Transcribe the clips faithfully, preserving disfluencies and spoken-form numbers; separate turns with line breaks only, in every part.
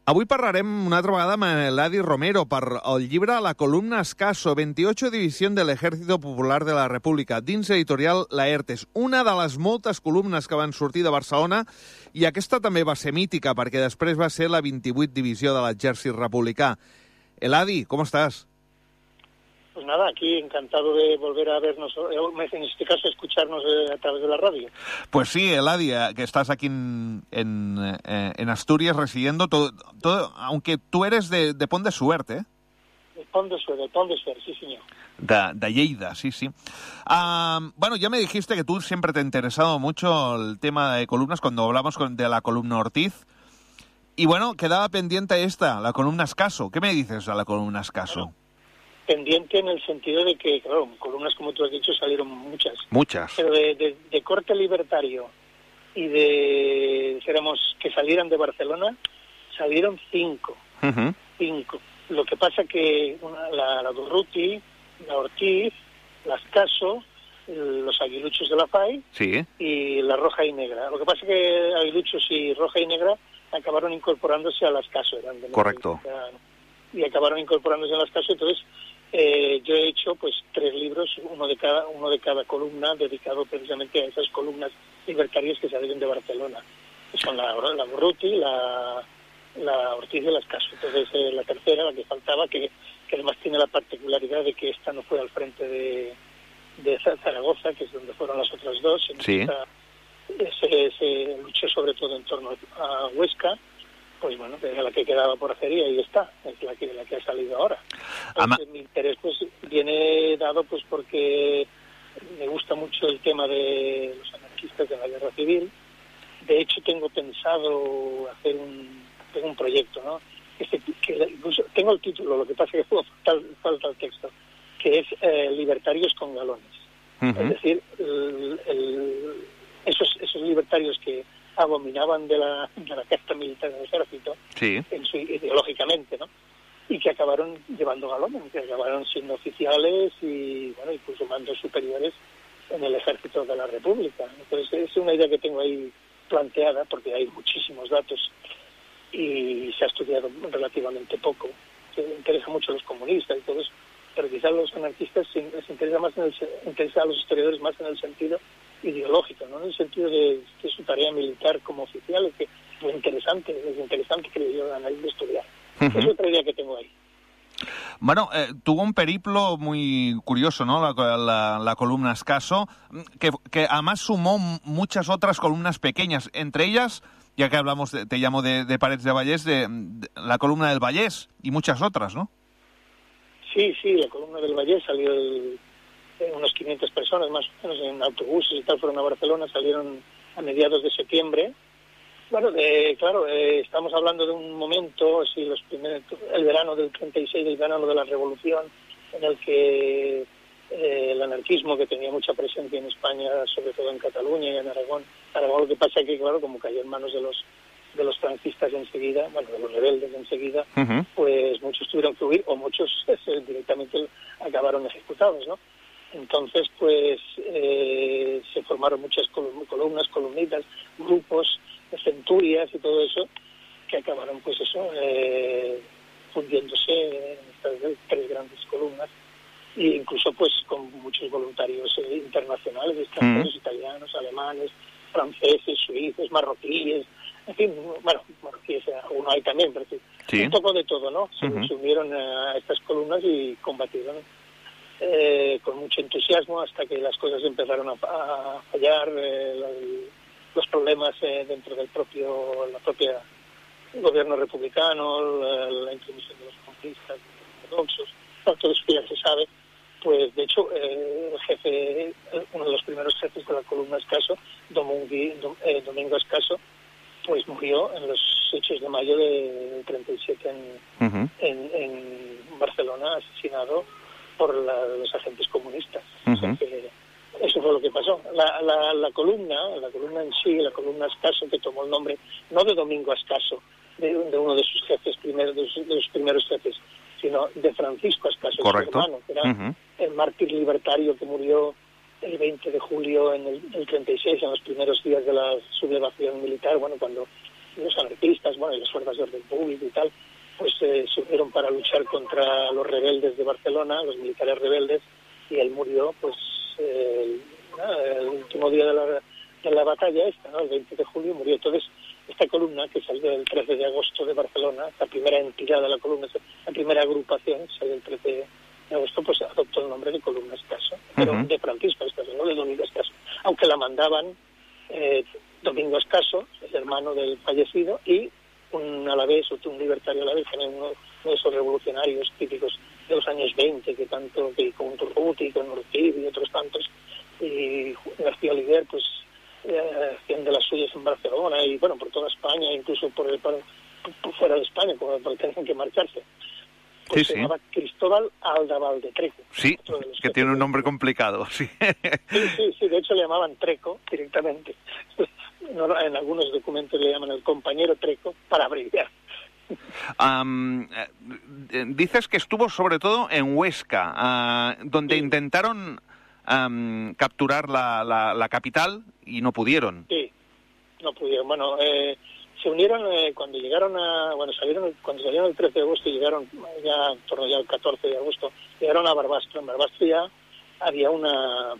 Avui parlarem una altra vegada amb l'Adi Romero per el llibre La columna Escaso, veintiocho División del Ejército Popular de la República, dins editorial Laertes. Una de les moltes columnes que van sortir de Barcelona, i aquesta també va ser mítica, perquè després va ser la vint-i-vuit Divisió de l'Exèrcit Republicà. Eladi, com estàs?
Pues nada, aquí encantado de volver a vernos, en este caso escucharnos a través de la radio.
Pues sí, Eladia, que estás aquí en, en, en Asturias residiendo, todo, todo, aunque tú eres de, de Pont de Suert, ¿eh?
De Pont de Suert, de Pont de Suert, sí, señor.
De, de Lleida, sí, sí. Uh, bueno, ya me dijiste que tú siempre te ha interesado mucho el tema de columnas cuando hablamos con, de la columna Ortiz. Y bueno, quedaba pendiente esta, la columna Escaso. ¿Qué me dices de la columna Escaso?
Bueno, pendiente en el sentido de que, claro, columnas, como tú has dicho, salieron muchas.
Muchas.
Pero de, de, de corte libertario y de, dijéramos, que salieran de Barcelona, salieron cinco.
Uh-huh.
Cinco. Lo que pasa que una, la, la Durruti, la Ortiz, la Escaso, los Aguiluchos de la Fai,
sí,
y la Roja y Negra. Lo que pasa que Aguiluchos y Roja y Negra acabaron incorporándose a la Escaso. Eran de
correcto.
La, y acabaron incorporándose a la Escaso, entonces eh, yo he hecho pues tres libros, uno de cada uno de cada columna, dedicado precisamente a esas columnas libertarias que salieron de Barcelona, que son la, la Durruti, la, la Ortiz y la Escaso. Entonces eh, la tercera, la que faltaba, que, que además tiene la particularidad de que esta no fue al frente de, de Zaragoza, que es donde fueron las otras dos. En
sí.
esta, se, se luchó sobre todo en torno a Huesca. Pues bueno, era la que quedaba por hacer y ahí está, es la que, la que ha salido ahora. Entonces, mi interés pues viene dado pues porque me gusta mucho el tema de los anarquistas de la guerra civil. De hecho, tengo pensado hacer un, tengo un proyecto, ¿no? Este, que incluso tengo el título, lo que pasa es que falta, falta el texto, que es eh, Libertarios con galones. Uh-huh. Es decir, el, el, esos, esos libertarios que abominaban de la, de la casta militar del ejército,
sí,
en su, ideológicamente, ¿no? Y que acabaron llevando galones, que acabaron siendo oficiales y, bueno, incluso mandos superiores en el ejército de la República. Entonces, es una idea que tengo ahí planteada, porque hay muchísimos datos y se ha estudiado relativamente poco. Se interesa mucho a los comunistas y todo eso, pero quizás los anarquistas se, les interesa más en el, interesa a los historiadores más en el sentido ideológico, no en el sentido de que su tarea militar como oficial es que es interesante, es interesante creo yo analizar, estudiar. Uh-huh. Es otra idea que tengo ahí.
Bueno, eh, tuvo un periplo muy curioso, ¿no? La, la, la columna Escaso, que, que además sumó muchas otras columnas pequeñas, entre ellas, ya que hablamos, de, te llamo de, de Parets de Vallés, de, de la columna del Vallés y muchas otras, ¿no?
Sí, sí, la columna del Vallés salió el, unos quinientas personas más o menos en autobuses y tal, fueron a Barcelona, salieron a mediados de septiembre. Bueno, de, claro, eh, estamos hablando de un momento, sí, los primeros, el verano del treinta y seis, el verano de la Revolución, en el que eh, el anarquismo, que tenía mucha presencia en España, sobre todo en Cataluña y en Aragón, Aragón lo que pasa es que, claro, como cayó en manos de los de los franquistas enseguida, bueno, de los rebeldes enseguida, uh-huh. pues muchos tuvieron que huir o muchos directamente acabaron ejecutados, ¿no? Entonces, pues, eh, se formaron muchas columnas, columnitas, grupos, centurias y todo eso, que acabaron, pues eso, eh, fundiéndose en estas tres grandes columnas, e incluso, pues, con muchos voluntarios eh, internacionales, extranjeros, mm. italianos, alemanes, franceses, suizos, marroquíes, en fin, bueno, marroquíes, uno hay también, pero sí. Un poco de todo, ¿no? Se, uh-huh. se unieron a estas columnas y combatieron Eh, con mucho entusiasmo hasta que las cosas empezaron a, a fallar, eh, la, los problemas eh, dentro del propio la propia gobierno republicano, la, la intromisión de los comunistas, ortodoxos, todo eso que ya se sabe. Pues de hecho eh, el jefe, uno de los primeros jefes de la columna Escaso, Domungui, Dom, eh, Domingo Escaso, pues murió en los hechos de mayo del treinta y siete en, uh-huh. en, en Barcelona, asesinado por la, los agentes comunistas. Uh-huh. O sea que eso fue lo que pasó. La, la, la columna, la columna en sí, la columna Escaso, que tomó el nombre no de Domingo Escaso, de, de uno de sus jefes, primeros, de, sus, de los primeros jefes, sino de Francisco Escaso, su hermano, que era uh-huh. el mártir libertario que murió el veinte de julio en el, el treinta y seis, en los primeros días de la sublevación militar, bueno, cuando los anarquistas, bueno, y las fuerzas de orden público y tal, pues eh, se unieron para luchar contra los rebeldes de Barcelona, los militares rebeldes, y él murió, pues, eh, el, el último día de la, de la batalla esta, ¿no? El veinte de julio murió. Entonces, esta columna, que salió el trece de agosto de Barcelona, la primera entidad de la columna, la primera agrupación, salió el trece de agosto, pues adoptó el nombre de Columna Escaso, pero uh-huh. de Francisco Escaso, no de Domingo Escaso, aunque la mandaban eh, Domingo Escaso, el hermano del fallecido, y un alavés, o un libertario alavés, que era uno de esos revolucionarios típicos de los años veinte, que tanto, que con Turruti, con Ortiz y otros tantos, y García Oliver, pues eh, hacían de las suyas en Barcelona, y bueno, por toda España, incluso por, el, por, por fuera de España, cuando tenían que marcharse. Pues
sí,
se llamaba
sí.
Cristóbal Aldaval de Treco.
Sí, que tiene un nombre complicado, sí.
Sí, sí, sí, de hecho le llamaban Treco directamente. No, en algunos documentos le llaman el compañero Treco para abreviar.
Um, dices que estuvo sobre todo en Huesca, uh, donde sí. intentaron um, capturar la, la, la capital y no pudieron.
Sí, no pudieron. Bueno, eh, se unieron eh, cuando llegaron a... Bueno, salieron cuando salieron el trece de agosto y llegaron ya en torno ya al catorce de agosto, llegaron a Barbastro. En Barbastro ya había una...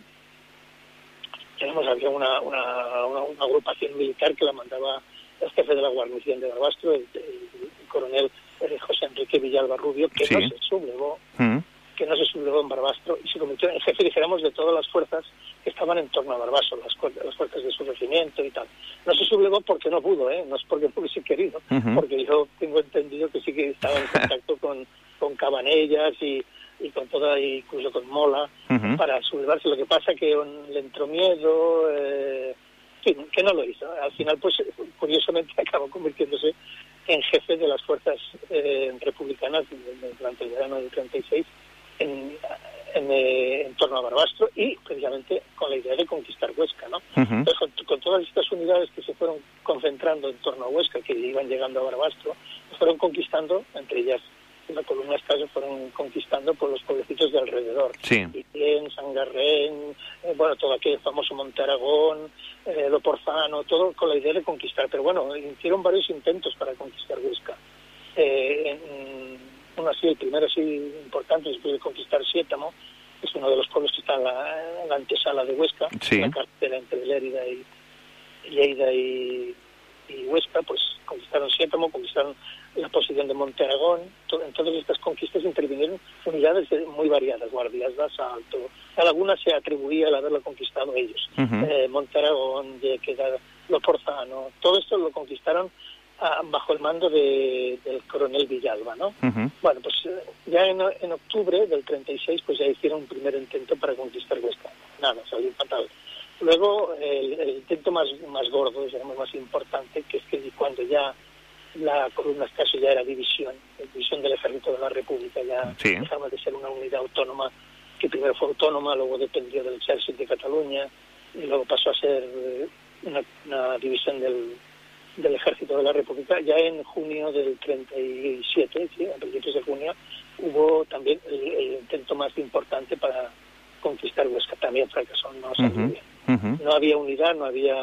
Tenemos, había una, una, una, una agrupación militar que la mandaba el jefe de la guarnición de Barbastro, el, el, el coronel eh, José Enrique Villalba Rubio, que sí. no se sublevó, mm. que no se sublevó en Barbastro y se convirtió en jefe, dijéramos, de todas las fuerzas que estaban en torno a Barbastro, las, las fuerzas de su regimiento y tal. No se sublevó porque no pudo, ¿eh? No es porque no hubiese querido, uh-huh. porque yo tengo entendido que sí que estaba en contacto con, con Cabanellas y y con toda, incluso con Mola, uh-huh. para sublevarse. Lo que pasa que le entró miedo, eh, que, que no lo hizo. Al final, pues, curiosamente acabó convirtiéndose en jefe de las fuerzas eh, republicanas durante el verano del treinta y seis en, en, eh, en torno a Barbastro y precisamente con la idea de conquistar Huesca, ¿no? Uh-huh. Entonces, con, con todas estas unidades que se fueron concentrando en torno a Huesca, que iban llegando a Barbastro, fueron conquistando, entre ellas la columna Escaso, fueron conquistando por los pueblecitos de alrededor.
Sí.
Itien, Sangarrén, eh, bueno, todo aquel famoso Monte Aragón, eh, Loporzano, todo con la idea de conquistar. Pero bueno, hicieron varios intentos para conquistar Huesca. Eh, en, uno así, el primero así importante, después de conquistar Siétamo, que es uno de los pueblos que está en la, en la antesala de Huesca,
sí.
la carretera entre Lérida y Lleida y, y Huesca, pues conquistaron Siétamo, conquistaron la posición de Monte Aragón. En todas estas conquistas intervinieron unidades muy variadas, guardias de asalto. Algunas se atribuía el haberlo conquistado ellos. Uh-huh. Eh, Monte Aragón, Lleida, Loporzano, todo esto lo conquistaron a, bajo el mando de, del coronel Villalba, ¿no? Uh-huh. Bueno, pues ya en, en octubre del treinta y seis, pues ya hicieron un primer intento para conquistar Huesca. Nada, salió fatal. Luego, el, el intento más, más gordo, digamos, más importante, que es que cuando ya la columna Escaso ya era división, división del Ejército de la República, ya sí. dejaba de ser una unidad autónoma, que primero fue autónoma, luego dependió del Ejército de Cataluña, y luego pasó a ser una, una división del, del Ejército de la República. Ya en junio del treinta y siete, ¿sí? A principios de junio, hubo también el, el intento más importante para conquistar Huesca. También fracasó, no salió uh-huh. bien. Uh-huh. No había unidad, no había...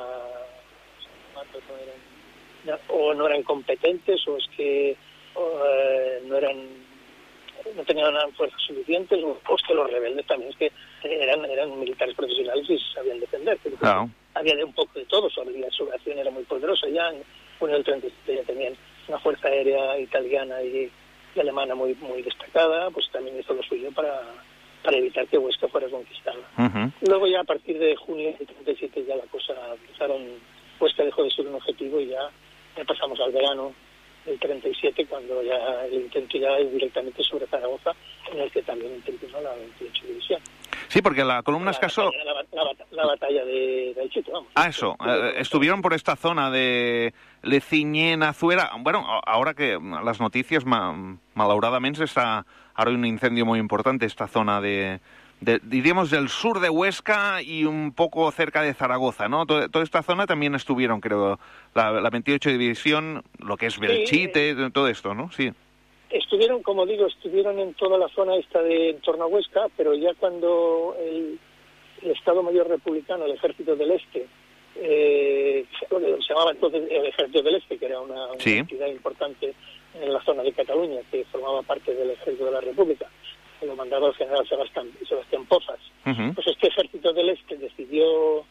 o no eran competentes, o es que o, eh, no eran no tenían fuerzas suficientes, o es que los rebeldes también es que eran eran militares profesionales y se sabían defender. Pero no. Había de un poco de todo, su habilidad, su acción era muy poderosa. Ya en junio del treinta y siete ya tenían una fuerza aérea italiana y, y alemana muy muy destacada, pues también hizo lo suyo para para evitar que Huesca fuera conquistada. Uh-huh. Luego ya a partir de junio del treinta y siete ya la cosa empezaron, Huesca dejó de ser un objetivo y ya Ya pasamos al verano del treinta y siete, cuando ya el intento ya es directamente sobre Zaragoza, en el que también intervino la veintiocho División.
Sí, porque la columna
la
Escaso...
Batalla, la, la, la, la batalla de, de Aichito, vamos.
Ah, eso. Eh, estuvieron por esta zona de Leciñén, Azuera. Bueno, ahora que las noticias, ma, malauradamente, está ahora hay un incendio muy importante esta zona de... De, diríamos del sur de Huesca y un poco cerca de Zaragoza, ¿no? Toda, toda esta zona también estuvieron, creo, la, la veintiocho División, lo que es Belchite, sí, todo esto, ¿no? Sí.
Estuvieron, como digo, estuvieron en toda la zona esta de en torno a Huesca, pero ya cuando el, el Estado Mayor Republicano, el Ejército del Este, eh, se llamaba entonces el Ejército del Este, que era una, una
sí.
entidad importante en la zona de Cataluña, que formaba parte del Ejército de la República, que lo mandaba el general Sebastián, Sebastián Pozas. Uh-huh. Pues este Ejército del Este decidió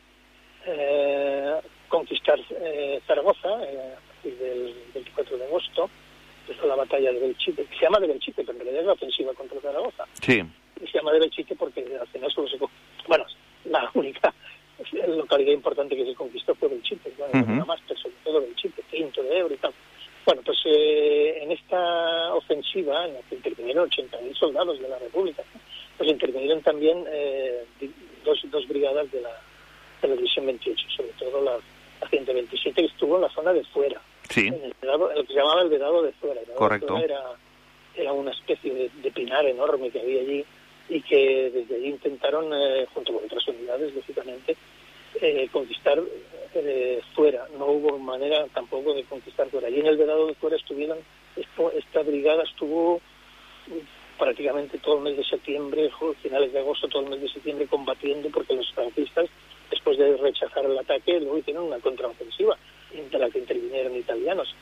eh, conquistar eh, Zaragoza eh, a partir del veinticuatro de agosto, desde la batalla de Belchite, que se llama de Belchite, pero en realidad es la ofensiva contra Zaragoza.
Sí.
Y se llama de Belchite porque al final solo se... Bueno, la única localidad importante que se conquistó fue Belchite, bueno, uh-huh. una más, pero sobre todo Belchite, Quinto de Ebro y tal. Bueno, pues eh, en esta ofensiva, en la que intervinieron ochenta mil soldados de la República, pues intervinieron también eh, dos, dos brigadas de la, de la División veintiocho, sobre todo la, la ciento veintisiete, que estuvo en la zona de Fuera,
sí.
en el, vedado, el que se llamaba el Vedado de Fuera. El Vedado
Correcto.
De Fuera era, era una especie de, de pinar enorme que había allí y que desde allí intentaron, eh, junto con otras unidades, lógicamente, eh, conquistar eh, Fuera. No hubo manera tampoco de conquistar Fuera. Allí en el Vedado de Fuera estuvieron, esto, esta brigada estuvo prácticamente todo el mes de septiembre, finales de agosto, todo el mes de septiembre combatiendo, porque los franquistas, después de rechazar el ataque, luego hicieron una contraofensiva en la que intervinieron italianos.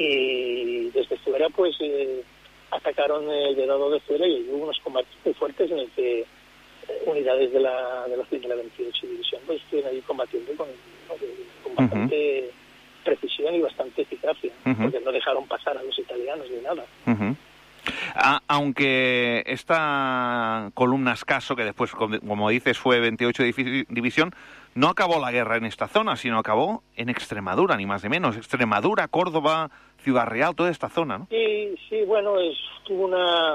Y desde Fuera, pues, eh, atacaron el Vedado de Fuera y hubo unos combates muy fuertes en el que unidades de la de la, de la veintiocho División pues estuvieron ahí combatiendo con, con bastante uh-huh. precisión y bastante eficacia, uh-huh. porque no dejaron pasar a los italianos ni nada.
Uh-huh. Ah, aunque esta columna escaso, que después, como dices, fue veintiocho División, no acabó la guerra en esta zona, sino acabó en Extremadura, ni más ni menos. Extremadura, Córdoba, Ciudad Real, toda esta zona, ¿no?
Sí, sí, bueno, es, tuvo una,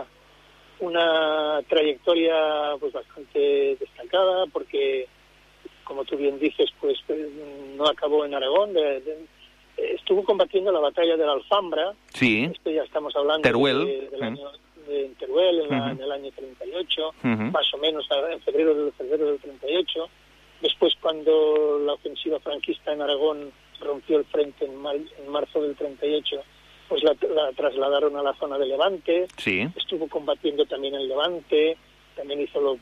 una trayectoria pues bastante destacada, porque, como tú bien dices, pues no acabó en Aragón, de, de, estuvo combatiendo la batalla de la Alfambra.
Sí.
Esto ya estamos hablando
Teruel.
de, del año de Teruel, en, la, uh-huh. en el año treinta y ocho, uh-huh. más o menos en febrero del, febrero del treinta y ocho. Después, cuando la ofensiva franquista en Aragón rompió el frente en, mar, en marzo del treinta y ocho, pues la, la trasladaron a la zona de Levante.
Sí.
Estuvo combatiendo también en Levante, también hizo lo,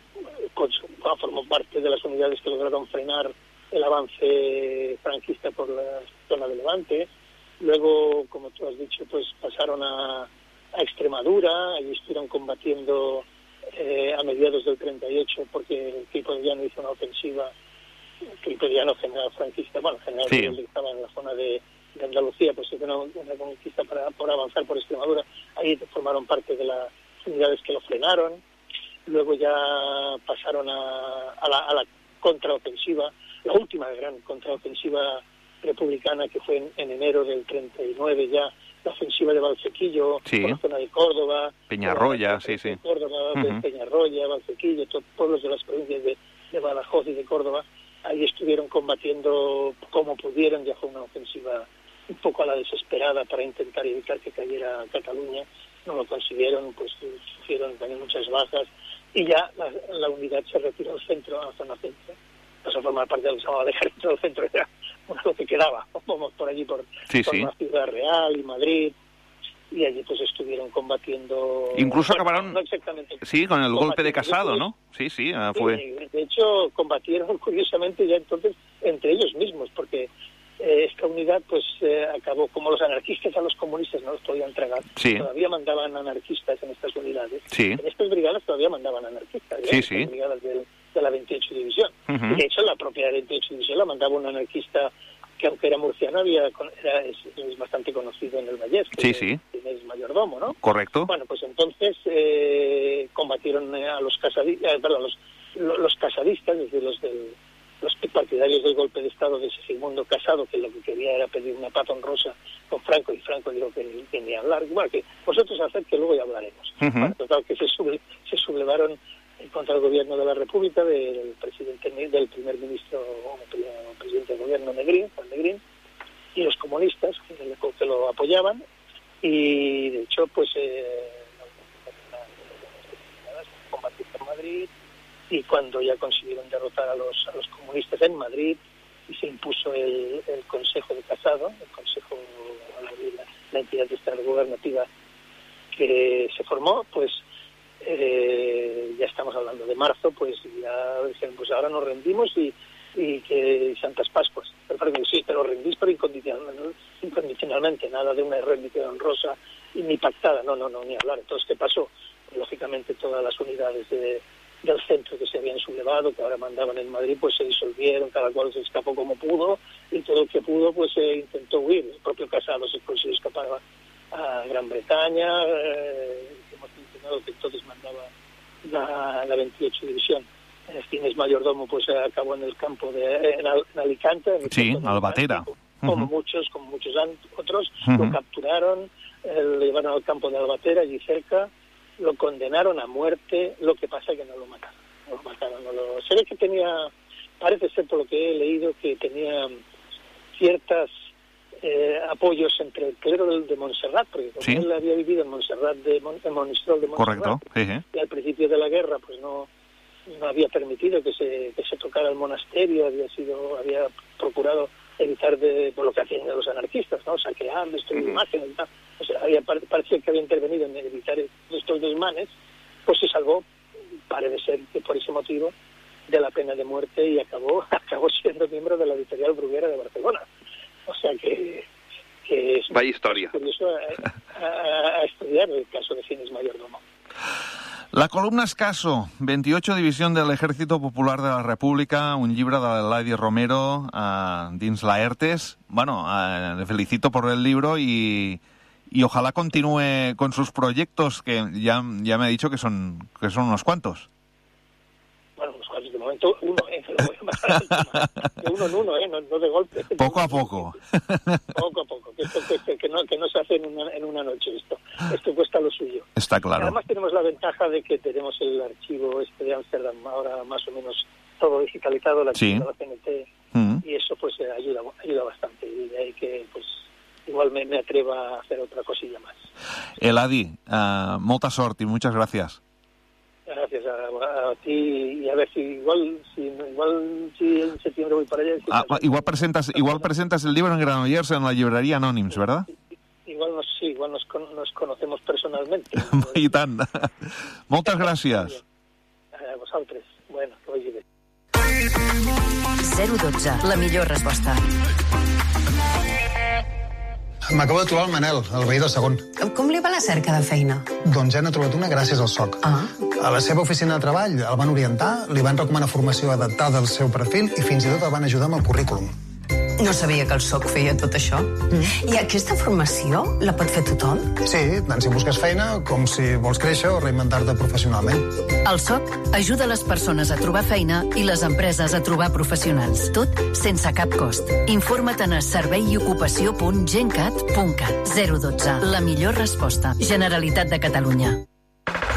formó parte de las unidades que lograron frenar el avance franquista por la zona de Levante. Luego, como tú has dicho, pues pasaron a, a Extremadura, allí estuvieron combatiendo eh, a mediados del treinta y ocho, porque el equipo de Llano hizo una ofensiva, el equipo de Llano general franquista, bueno, general sí. que estaba en la zona de, de Andalucía, pues hizo una, una conquista para, por avanzar por Extremadura. Ahí formaron parte de las unidades que lo frenaron. Luego ya pasaron a, a, la, a la contraofensiva, la última gran contraofensiva republicana, que fue en, en enero del treinta y nueve, ya la ofensiva de Valsequillo,
sí.
por la zona de Córdoba,
Peñarroya, sí, sí.
Córdoba,
uh-huh.
de Peñarroya, Valsequillo, todos pueblos de las provincias de, de Badajoz y de Córdoba. Ahí estuvieron combatiendo como pudieron, ya fue una ofensiva un poco a la desesperada para intentar evitar que cayera Cataluña. No lo consiguieron, pues sufrieron también muchas bajas, y ya la, la unidad se retiró al centro, a la zona centro. Pasó a formar parte de lo que se llamaba el ejército del centro, era lo que quedaba, vamos por allí, por,
sí,
por
sí.
la Ciudad Real y Madrid, y allí pues estuvieron combatiendo...
Incluso
bueno,
acabaron,
no exactamente,
sí, con el golpe de Casado, ¿no? Sí, sí, uh, fue...
Sí, de hecho, combatieron curiosamente ya entonces entre ellos mismos, porque eh, esta unidad pues eh, acabó, como los anarquistas a los comunistas no los podían tragar,
sí.
todavía mandaban anarquistas en estas unidades.
Sí.
En estas brigadas todavía mandaban anarquistas, ¿eh?
Sí,
en
sí.
estas brigadas del, de la veintiocho División.
Uh-huh.
Y de hecho la propia veintiocho División la mandaba un anarquista que, aunque era murciano, había, era, es, es bastante conocido en el Vallés, que
sí,
es,
sí.
es mayordomo, ¿no?
Correcto.
Bueno, pues entonces eh, combatieron a los casadistas, eh, perdón, los, los, los casadistas, desde los del los partidarios del golpe de Estado de Segismundo Casado, que lo que quería era pedir una paz honrosa con Franco, y Franco dijo que ni, que ni hablar, bueno, que vosotros haced, que luego ya hablaremos.
Uh-huh.
Bueno, total, que se, sube, se sublevaron contra el gobierno de la República, del presidente, del primer ministro, o presidente del gobierno Negrín, Juan Negrín, y los comunistas, que, que lo apoyaban, y de hecho, pues, eh, combatir en Madrid, y cuando ya consiguieron derrotar a los a los comunistas en Madrid y se impuso el, el Consejo de Casado, el Consejo, la, la entidad extragubernativa que se formó, pues eh, ya estamos hablando de marzo, pues ya dijeron, pues ahora nos rendimos y, y que Santas Pascuas. Pero sí, pero rendís pero incondicionalmente, incondicionalmente, nada de una rendición honrosa y ni pactada, no, no, no, ni hablar. Entonces, ¿qué pasó? Pues, lógicamente, todas las unidades de, del centro que se habían sublevado, que ahora mandaban en Madrid, pues se disolvieron, cada cual se escapó como pudo, y todo el que pudo, pues se intentó huir. El propio Casado se consiguió escapar a Gran Bretaña, eh, hemos mencionado que entonces mandaba la, la veintiocho División. Fines Mayordomo pues acabó en el campo de en, Al, en Alicante, en el
sí, Albatera,
como uh-huh. muchos, como muchos otros, uh-huh. lo capturaron, eh, lo llevaron al campo de Albatera, allí cerca, lo condenaron a muerte, lo que pasa es que no lo mataron, no lo mataron, no lo... Se ve que tenía, parece ser por lo que he leído, que tenía ciertas eh, apoyos entre el clero de, de Montserrat, porque como ¿sí? él había vivido en Montserrat, de Mon, en Monistrol de Montserrat,
correcto, sí, sí.
Y al principio de la guerra pues no no había permitido que se que se tocara el monasterio, había sido había procurado evitar de por lo que hacían los anarquistas, no saquear, destruir imágenes y tal. O sea, había parecía que había intervenido en evitar estos desmanes, pues se salvó, parece ser que por ese motivo, de la pena de muerte y acabó acabó siendo miembro de la editorial Bruguera de Barcelona. O sea que que es
vaya historia.
Curioso a, a, a estudiar el caso de Fines Mayordomo.
La columna Escaso, veintiocho División del Ejército Popular de la República, un llibre de l'Eladi Romero eh, dins Laertes. Bueno, eh, le felicito por el libro y, y ojalá continúe con sus proyectos, que ya, ya me ha dicho que son, que son unos cuantos.
Bueno, unos cuantos de momento, uno, ¿eh? Lo voy a pasar de uno en uno, ¿eh? No, no de golpe.
Poco a poco.
Poco a poco, que, esto, que, que, no, que no se hace en una, en una noche esto. Esto cuesta lo suyo.
Está claro.
Además tenemos la ventaja de que tenemos el archivo este de Ámsterdam, ahora más o menos todo digitalizado, el archivo sí. de la C N T, mm. y eso pues ayuda ayuda bastante. Y de ahí que pues igual me, me atreva a hacer otra cosilla más.
Eladi, uh, molta sort y muchas gracias.
Gracias a, a ti y a ver si igual si igual si en septiembre voy para allá. Si
ah, igual presentas igual presentas el libro en Granollers en la librería Anònims, ¿verdad?
Igual nos sí, igual nos, nos conocemos personalmente.
I tant. Moltes gràcies.
A vosaltres. Bueno, que vagi bé.
zero dotze, la millor resposta.
M'acabo de trobar el Manel, el veí del segon.
Com li va la cerca de feina?
Doncs ja n'ha trobat una gràcies al S O C.
Ah.
A la seva oficina de treball el van orientar, li van recomanar formació adaptada al seu perfil i fins i tot el van ajudar amb el currículum.
No sabia que el S O C feia tot això. Mm. I aquesta formació la pot fer tothom?
Sí, tant si busques feina com si vols créixer o reinventar-te professionalment.
El S O C ajuda les persones a trobar feina i les empreses a trobar professionals. Tot sense cap cost. Informa't a servei i ocupació punt gencat punt cat. zero dotze. La millor resposta. Generalitat de Catalunya.